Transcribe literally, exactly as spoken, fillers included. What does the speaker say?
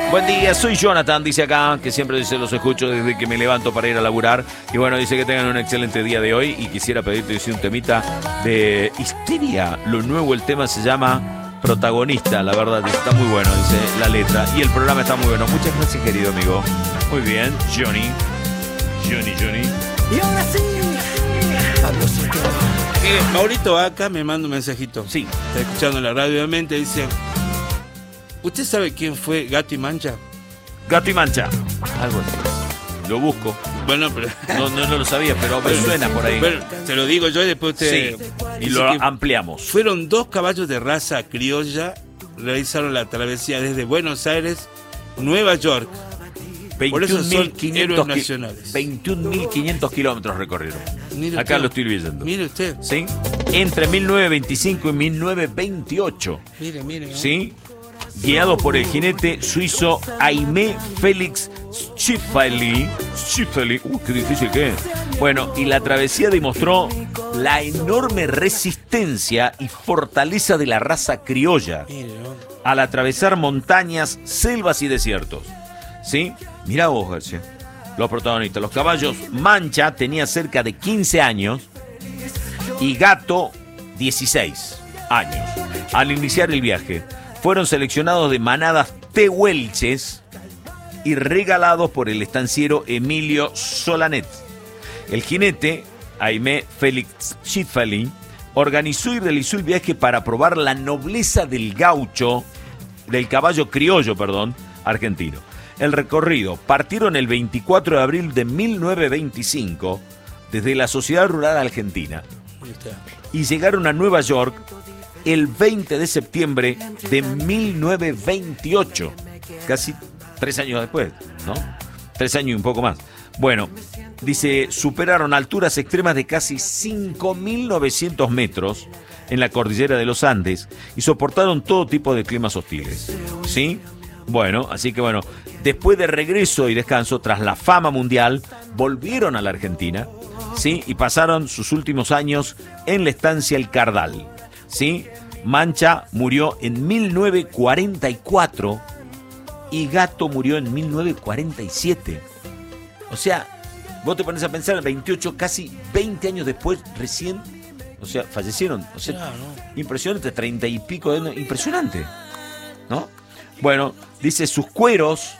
Buen día, soy Jonathan, dice acá, que siempre se los escucho desde que me levanto para ir a laburar. Y bueno, dice que tengan un excelente día de hoy y quisiera pedirte dice, un temita de Histeria. Lo nuevo, el tema se llama Protagonista, la verdad, dice, está muy bueno, dice la letra. Y el programa está muy bueno. Muchas gracias, querido amigo. Muy bien, Johnny. Johnny, Johnny. Y ahora sí. Eh, Maurito acá me manda un mensajito. Sí. Está escuchando la radio, obviamente, dice... ¿Usted sabe quién fue Gato y Mancha? Gato y Mancha. Algo así. Lo busco. Bueno, pero... No, no, no lo sabía, pero me suena por ahí. Bueno, te lo digo yo y después usted... Sí, y lo ampliamos. Fueron dos caballos de raza criolla, realizaron la travesía desde Buenos Aires, Nueva York. Por eso son héroes nacionales. veintiún mil quinientos kilómetros recorrieron. Mire Acá usted, lo estoy leyendo. Mire usted. ¿Sí? Entre mil novecientos veinticinco y mil novecientos veintiocho. Mire, mire. ¿no? ¿Sí? Guiado por el jinete suizo Aimé Félix Schifeli. Schifeli. Uh, qué difícil que es. Bueno, y la travesía demostró la enorme resistencia y fortaleza de la raza criolla Mire, ¿no? al atravesar montañas, selvas y desiertos. ¿Sí? Mirá vos, García. Los protagonistas. Los caballos, Mancha tenía cerca de quince años y Gato dieciséis años. Al iniciar el viaje, fueron seleccionados de manadas tehuelches y regalados por el estanciero Emilio Solanet. El jinete, Aimé Félix Schifeli, organizó y realizó el viaje para probar la nobleza del gaucho, del caballo criollo, perdón, argentino. El recorrido partieron el veinticuatro de abril de mil novecientos veinticinco desde la Sociedad Rural Argentina y llegaron a Nueva York el veinte de septiembre de mil novecientos veintiocho, casi tres años después, ¿no? Tres años y un poco más. Bueno, dice, superaron alturas extremas de casi cinco mil novecientos metros en la cordillera de los Andes y soportaron todo tipo de climas hostiles, ¿sí? Bueno, así que bueno, después de regreso y descanso, tras la fama mundial, volvieron a la Argentina, ¿sí? Y pasaron sus últimos años en la estancia El Cardal, ¿sí? Mancha murió en mil novecientos cuarenta y cuatro y Gato murió en mil novecientos cuarenta y siete. O sea, vos te pones a pensar, veintiocho, casi veinte años después, recién, o sea, fallecieron. O sea, Claro, ¿no? impresionante, treinta y pico de años, impresionante, ¿no? Bueno, dice, sus cueros